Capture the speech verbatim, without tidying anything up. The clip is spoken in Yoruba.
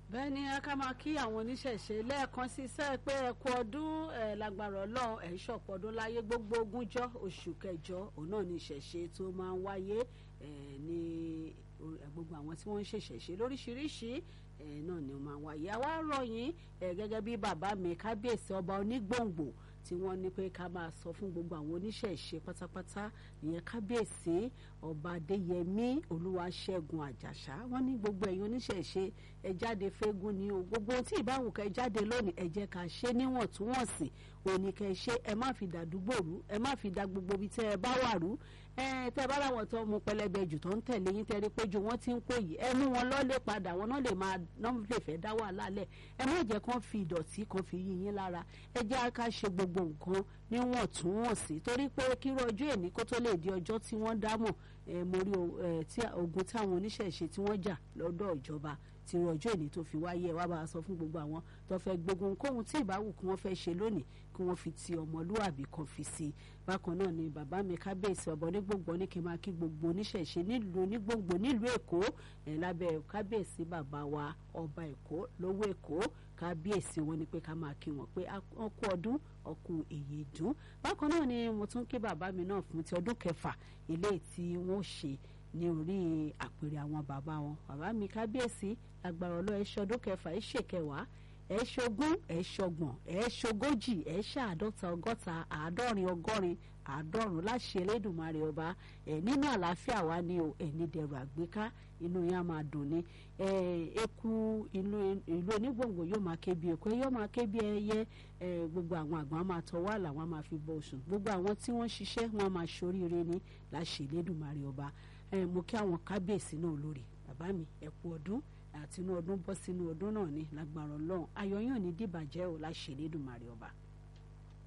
bẹ́ẹ̀ ni ká máa kí àwọn oníṣẹ̀ṣe lẹ́ẹ̀kan sí sẹ́ pé ẹ kú ọdún ẹ̀ lágbára Ọlọ́run ẹ̀ ń ṣọ̀pọ̀ ọdún láyé gbogbo ogúnjọ́ oṣù kẹjọ òun náà ni ìṣẹ̀ṣe tó máa ń wáyé ẹ̀ ní gbogbo àwọn tí wọ́n ń ṣèṣẹ̀ṣe lóríṣiríṣi ẹ̀ náà ni ó máa ń wáyé. àwa rọ̀ yín ẹ̀ gẹ́gẹ́ bí bàbá mi kábíyèsí ọba onígbòǹgbò tí wọ́n ní pé ká máa sọ fún gbogbo àwọn oníṣẹ̀ṣe pátápátá ìyẹn kábíyèsí ọba adéyẹmí olúwaṣẹ́gun àjàṣà wọ́n ní gbogbo ẹ̀yin oníṣẹ̀ṣe ẹ jáde fẹ́gùn ni o gbogbo tí ìbáwò kẹ jáde lónìí ẹ jẹ́ ká ṣe níwọ̀ntúnwọ̀nsì òní kẹ ṣe ẹ má fi dàdúgbò rú ẹ má fi da gbogbo ibi tẹ́ ẹ bá wà rú ẹ tẹ́ bá láwọn tó mú pẹlẹbẹ jù tó ń tẹ̀lé yín tẹ́rí pé ju wọ́n ti ń pò yìí ẹ mú wọn lọ́lé padà wọn náà lè máa náà lè fẹ́ dá wàhálà lẹ̀ ẹ má jẹ́ kán fi ìdọ̀tí kan fi yí yín lára ẹ jẹ́ ká ṣe gbogbo nǹkan níwọ̀ntúnwọ̀nsì torí pé kíró ọjọ́ èní kó tó lè di ọjọ́ tí wọ́n dámọ̀ ẹ mo rí ogun táwọn oníṣẹ̀ṣe tí wọ́n jà lọ́dọ̀ ìjọba tí ọjọ́ èní tó fi wáyé ẹ wá bá a sọ fún gbogbo àwọn tó fẹ́ gbógun kóhun tí ìbáwù kí wọ́n fẹ́ ṣe lónìí kí wọ́n fi ti ọmọlúwàbí kan fi sí i bákan náà ni bàbá mi kábíyèsí ọba onígbòǹgbò ní kí n máa kí gbogbo oníṣẹ̀ṣe nílùú onígbòǹgbò nílùú èkó ẹ̀ lábẹ́ kábíyèsí bàbá wa ọba èkó lówó èkó kábíyèsí wọn ni pé ká máa kí wọn pé ọkú ọdún ọkú èyí dùn bákan náà ni mo tún kí bàbá mi náà fún ti ọdún kẹfà eléyìí tí wọ́n ṣe ní orí àpèrè àwọn bàbá wọn bàbá mi kábíyèsí agbára ọlọ́ ẹ ṣọdún kẹfà ẹ ṣèkẹwàá ẹ ṣogún ẹ ṣọgbọ̀n ẹ ṣogójì ẹ ṣàádọ́ta ọgọ́ta àádọ́rin ọgọ́rin àádọ́rùn láṣẹ Elédùmarè ọba ẹ nínú àlàáfíà wa ni o ẹ ní dẹrù àgbéká inú yẹn á máa dùn ní ẹ eku ìlú onígbòǹgbò yóò máa ké bí eku ẹ yóò máa ké bí ẹyẹ ẹ gbogbo àwọn àgbọn á máa tọwọ́ àlà wọn á máa fi bọ òsùn gbogbo àwọn tí wọ́n ṣiṣẹ́ wọn á máa ṣoríire ní láṣẹ Elédùmarè ọba ẹ mo kí àwọn kábíyèsí náà lórí bàbá mi ẹ kú ọdún àti inú ọdún bọ́ sínú ọdún náà ní lágbára Ọlọ́run ayọ̀ yín ò ní dìbàjẹ́ ò láṣẹ Elédùmarè ọba.